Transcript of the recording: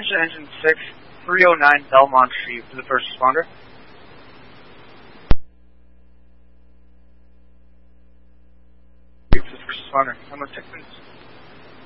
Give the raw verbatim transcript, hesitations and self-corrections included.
Attention Engine six, three oh nine Belmont Street for the first responder. For the first responder. I'm on six minutes.